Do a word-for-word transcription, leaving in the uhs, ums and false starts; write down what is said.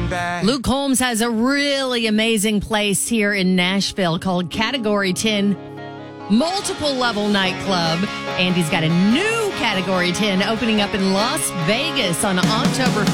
back. Luke Holmes has a really amazing place here in Nashville called Category ten Multiple Level Nightclub. And he's got a new Category ten opening up in Las Vegas on October